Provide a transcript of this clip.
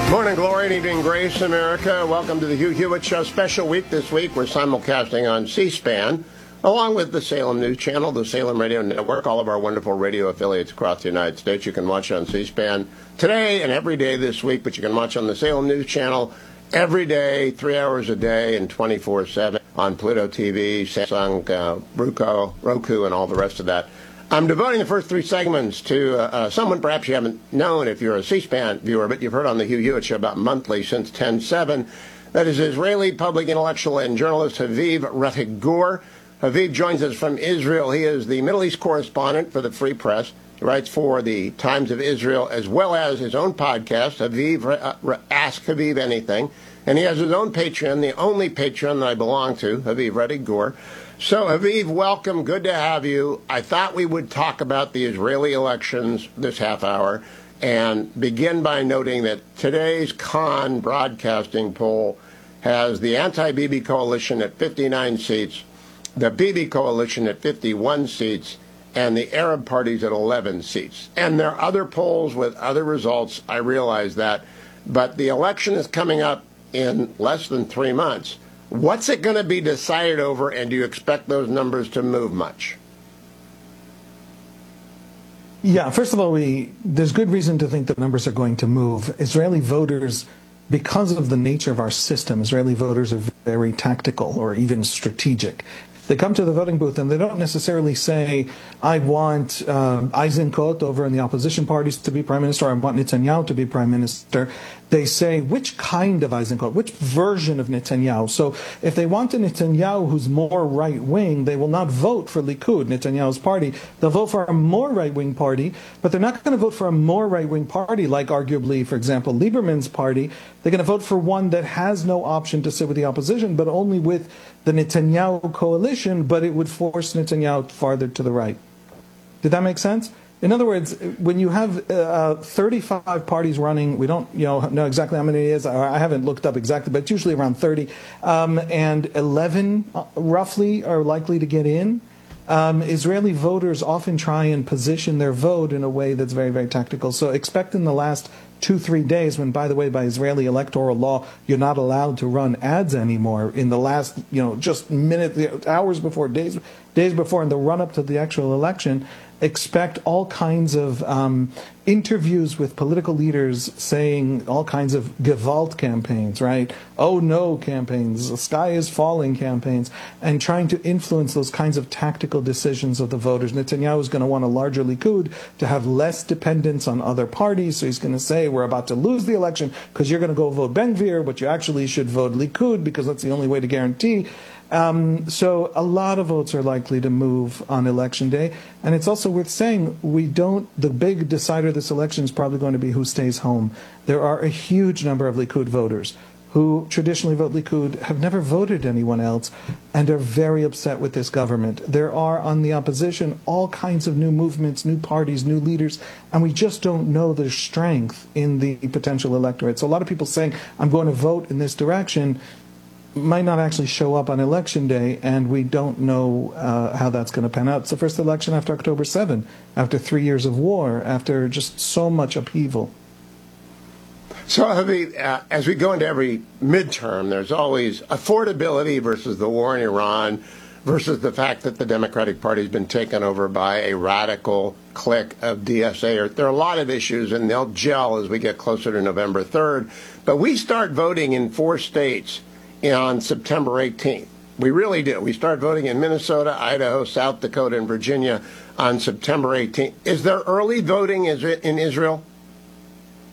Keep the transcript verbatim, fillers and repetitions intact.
Morning glory and evening grace, America. Welcome to the Hugh Hewitt Show. Special week this week. We're simulcasting on C-SPAN, along with the Salem News Channel, the Salem Radio Network, all of our wonderful radio affiliates across the United States. You can watch on C-SPAN today and every day this week, but you can watch on the Salem News Channel every day, three hours a day, and twenty-four seven on Pluto T V, Samsung, uh, Roku, Roku, and all the rest of that. I'm devoting the first three segments to uh, uh, someone perhaps you haven't known if you're a C-SPAN viewer, but you've heard on the Hugh Hewitt Show about monthly since ten seven. That is Israeli public intellectual and journalist Haviv Rettig Gur. Haviv joins us from Israel. He is the Middle East correspondent for the Free Press. He writes for the Times of Israel as well as his own podcast, Haviv, uh, Ask Haviv Anything. And he has his own Patreon, the only Patreon that I belong to, Haviv Rettig Gur. So, Haviv, welcome. Good to have you. I thought we would talk about the Israeli elections this half hour and begin by noting that today's Khan broadcasting poll has the anti-Bibi coalition at fifty-nine seats, the Bibi coalition at fifty-one seats, and the Arab parties at eleven seats. And there are other polls with other results, I realize that, but the election is coming up in less than three months. What's it going to be decided over, and do you expect those numbers to move much? Yeah, first of all, we there's good reason to think the numbers are going to move. Israeli voters, because of the nature of our system, Israeli voters are very tactical or even strategic. They come to the voting booth and they don't necessarily say, I want uh, Eisenkot over in the opposition parties to be prime minister, or I want Netanyahu to be prime minister. They say, which kind of Eisenkot, which version of Netanyahu? So if they want a Netanyahu who's more right-wing, they will not vote for Likud, Netanyahu's party. They'll vote for a more right-wing party, but they're not going to vote for a more right-wing party like, arguably, for example, Lieberman's party. They're going to vote for one that has no option to sit with the opposition, but only with the Netanyahu coalition, but it would force Netanyahu farther to the right. Did that make sense? In other words, when you have uh, thirty-five parties running, we don't you know know exactly how many it is. I haven't looked up exactly, but it's usually around thirty, um, and eleven uh, roughly are likely to get in. Um, Israeli voters often try and position their vote in a way that's very, very tactical. So expect in the last two, three days, when, by the way, by Israeli electoral law, you're not allowed to run ads anymore, in the last, you know, just minutes, hours before, days, days before, in the run-up to the actual election, expect all kinds of um, interviews with political leaders saying all kinds of Gewalt campaigns, right? Oh no campaigns, the sky is falling campaigns, and trying to influence those kinds of tactical decisions of the voters. Netanyahu is going to want a larger Likud to have less dependence on other parties, so he's going to say, we're about to lose the election because you're going to go vote Ben Gvir, but you actually should vote Likud because that's the only way to guarantee. Um, so a lot of votes are likely to move on election day. And it's also worth saying, we don't, the big decider of this election is probably going to be who stays home. There are a huge number of Likud voters who traditionally vote Likud, have never voted anyone else, and are very upset with this government. There are, on the opposition, all kinds of new movements, new parties, new leaders, and we just don't know their strength in the potential electorate. So a lot of people saying, I'm going to vote in this direction, might not actually show up on election day, and we don't know uh, how that's going to pan out. It's the first election after October seventh, after three years of war, after just so much upheaval. So, Haviv, uh, as we go into every midterm, there's always affordability versus the war in Iran versus the fact that the Democratic Party has been taken over by a radical clique of D S A. There are a lot of issues, and they'll gel as we get closer to November third. But we start voting in four states on September eighteenth. We really do. We start voting in Minnesota, Idaho, South Dakota, and Virginia on September eighteenth. Is there early voting in Israel?